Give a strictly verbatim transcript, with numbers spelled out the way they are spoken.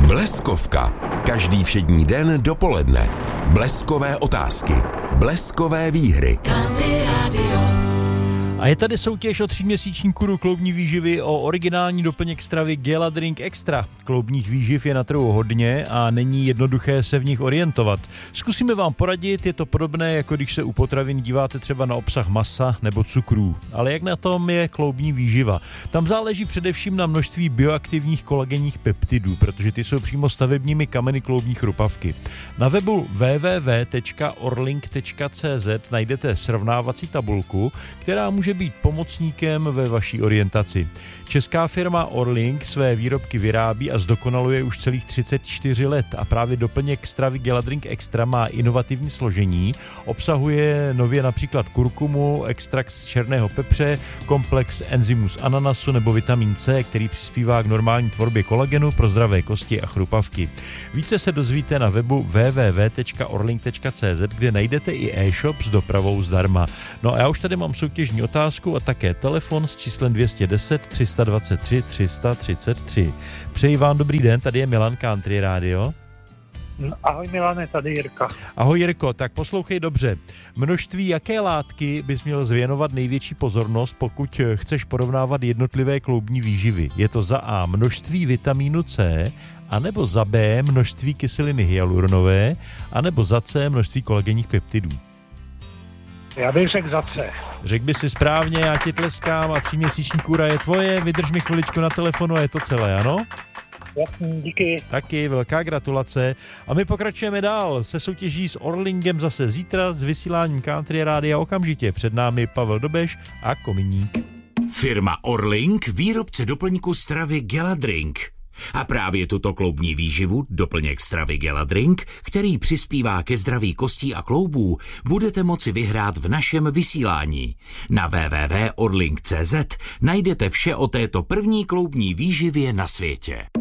Bleskovka. Každý všední den dopoledne. Bleskové otázky. Bleskové výhry. Country Radio. A je tady soutěž o tříměsíční kuru kloubní výživy o originální doplněk stravy Geladrink Extra. Kloubních výživ je na trhu hodně a není jednoduché se v nich orientovat. Zkusíme vám poradit, je to podobné, jako když se u potravin díváte třeba na obsah masa nebo cukrů. Ale jak na tom je kloubní výživa? Tam záleží především na množství bioaktivních kolagenních peptidů, protože ty jsou přímo stavebními kameny kloubní chrupavky. Na webu w w w tečka orlink tečka c z najdete srovnávací tabulku, která může být pomocníkem ve vaší orientaci. Česká firma Orlink své výrobky vyrábí a zdokonaluje už celých třicet čtyři let a právě doplněk stravy Geladrink Extra má inovativní složení, obsahuje nově například kurkumu, extrakt z černého pepře, komplex enzymů z ananasu nebo vitamin C, který přispívá k normální tvorbě kolagenu pro zdravé kosti a chrupavky. Více se dozvíte na webu w w w tečka orlink tečka c z, kde najdete i e-shop s dopravou zdarma. No a já už tady mám soutěžní otázku a také telefon s číslem dvě stě deset tři sta dvacet tři tři sta třicet tři. Přeji vám dobrý den, tady je Milan, Country Radio. Ahoj Milane, tady Jirka. Ahoj Jirko, tak poslouchej dobře. Množství jaké látky bys měl zvěnovat největší pozornost, pokud chceš porovnávat jednotlivé kloubní výživy? Je to za A množství vitamínu C, anebo za B množství kyseliny hyaluronové, anebo za C množství kolagenních peptidů? Já bych řekl za C. Řekl by si správně, já ti tleskám a tříměsíční kůra je tvoje, vydrž mi chviličku na telefonu a je to celé, ano? Jasný, díky. Taky, velká gratulace. A my pokračujeme dál se soutěží s Orlingem zase zítra s vysíláním Country Rádia okamžitě. Před námi Pavel Dobeš a Kominík. Firma Orling, výrobce doplňku stravy Geladrink. A právě tuto kloubní výživu, doplněk stravy Geladrink, který přispívá ke zdraví kostí a kloubů, budete moci vyhrát v našem vysílání. Na w w w tečka orlink tečka c z najdete vše o této první kloubní výživě na světě.